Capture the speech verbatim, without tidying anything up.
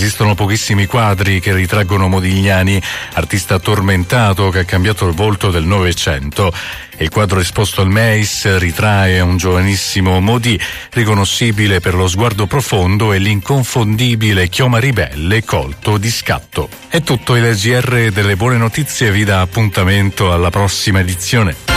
Esistono pochissimi quadri che ritraggono Modigliani, artista tormentato che ha cambiato il volto del Novecento. Il quadro esposto al M E I S ritrae un giovanissimo Modi, riconoscibile per lo sguardo profondo e l'inconfondibile chioma ribelle colto di scatto. È tutto, il G R delle buone notizie vi dà appuntamento alla prossima edizione.